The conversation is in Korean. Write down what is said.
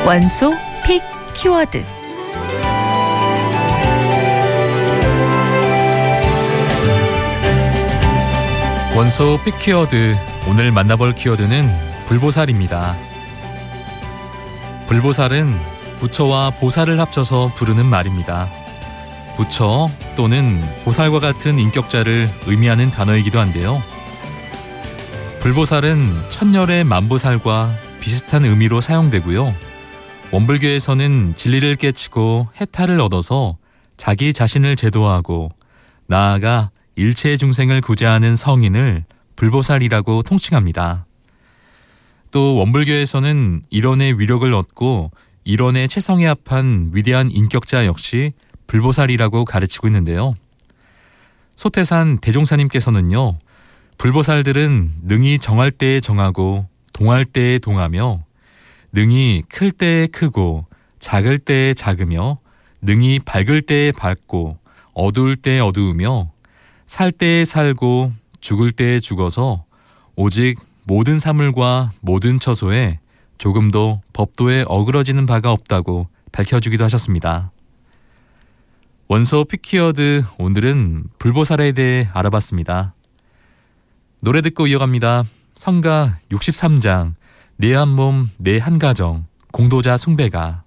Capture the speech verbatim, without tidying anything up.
원소 픽 키워드. 원소 픽 키워드. 오늘 만나볼 키워드는 불보살입니다. 불보살은 부처와 보살을 합쳐서 부르는 말입니다. 부처 또는 보살과 같은 인격자를 의미하는 단어이기도 한데요. 불보살은 천열의 만보살과 비슷한 의미로 사용되고요. 원불교에서는 진리를 깨치고 해탈을 얻어서 자기 자신을 제도하고 나아가 일체 중생을 구제하는 성인을 불보살이라고 통칭합니다. 또 원불교에서는 일원의 위력을 얻고 일원의 체성에 합한 위대한 인격자 역시 불보살이라고 가르치고 있는데요. 소태산 대종사님께서는요, 불보살들은 능히 정할 때에 정하고 동할 때에 동하며 능히 클 때에 크고 작을 때에 작으며 능히 밝을 때에 밝고 어두울 때에 어두우며 살 때에 살고 죽을 때에 죽어서 오직 모든 사물과 모든 처소에 조금도 법도에 어그러지는 바가 없다고 밝혀주기도 하셨습니다. 원소 픽키워드, 오늘은 불보살에 대해 알아봤습니다. 노래 듣고 이어갑니다. 성가 육십삼 장 내 한 몸 내 한 가정 공도자 숭배가.